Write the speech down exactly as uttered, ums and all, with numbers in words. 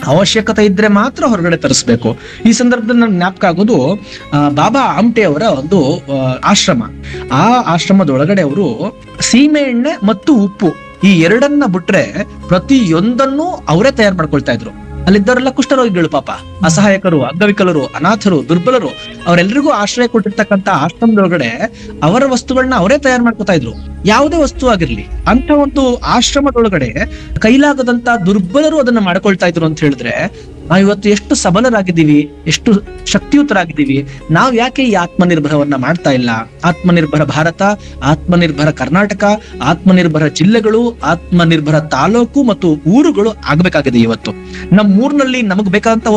ಅವಶ್ಯಕತೆ ಇದ್ರೆ ಮಾತ್ರ ಹೊರಗಡೆ ತರಿಸ್ಬೇಕು. ಈ ಸಂದರ್ಭದಲ್ಲಿ ನನ್ಗೆ ಜ್ಞಾಪಕ ಆಗೋದು ಆ, ಬಾಬಾ ಆಮ್ಟೆ ಅವರ ಒಂದು ಆ, ಆಶ್ರಮ. ಆ ಆಶ್ರಮದೊಳಗಡೆ ಅವರು ಸೀಮೆ ಎಣ್ಣೆ ಮತ್ತು ಉಪ್ಪು ಈ ಎರಡನ್ನ ಬಿಟ್ರೆ ಪ್ರತಿಯೊಂದನ್ನು ಅವರೇ ತಯಾರು ಮಾಡ್ಕೊಳ್ತಾ ಇದ್ರು. ಅಲ್ಲಿದ್ದವರೆಲ್ಲ ಕುಷ್ಠರೋಗಿಗಳು, ಪಾಪ ಅಸಹಾಯಕರು, ಅಂಗವಿಕಲರು, ಅನಾಥರು, ದುರ್ಬಲರು, ಅವರೆಲ್ಲರಿಗೂ ಆಶ್ರಯ ಕೊಟ್ಟಿರ್ತಕ್ಕಂಥ ಆಶ್ರಮದೊಳಗಡೆ ಅವರ ವಸ್ತುಗಳನ್ನ ಅವರೇ ತಯಾರು ಮಾಡ್ಕೊತಾ ಇದ್ರು. ಯಾವುದೇ ವಸ್ತು ಆಗಿರ್ಲಿ, ಅಂತ ಒಂದು ಆಶ್ರಮದೊಳಗಡೆ ಕೈಲಾಗದಂತ ದುರ್ಬಲರು ಅದನ್ನ ಮಾಡ್ಕೊಳ್ತಾ ಇದ್ರು ಅಂತ ಹೇಳಿದ್ರೆ ನಾವು ಇವತ್ತು ಎಷ್ಟು ಸಬಲರಾಗಿದ್ದೀವಿ, ಎಷ್ಟು ಶಕ್ತಿಯುತರಾಗಿದ್ದೀವಿ. ನಾವ್ ಯಾಕೆ ಈ ಆತ್ಮನಿರ್ಭರವನ್ನ ಮಾಡ್ತಾ ಇಲ್ಲ? ಆತ್ಮನಿರ್ಭರ ಭಾರತ, ಆತ್ಮನಿರ್ಭರ ಕರ್ನಾಟಕ, ಆತ್ಮನಿರ್ಭರ ಜಿಲ್ಲೆಗಳು, ಆತ್ಮನಿರ್ಭರ ತಾಲೂಕು ಮತ್ತು ಊರುಗಳು ಆಗ್ಬೇಕಾಗಿದೆ. ಇವತ್ತು ನಮ್ಮ ಊರಿನಲ್ಲಿ ನಮಗ್ ಬೇಕಾದಂತ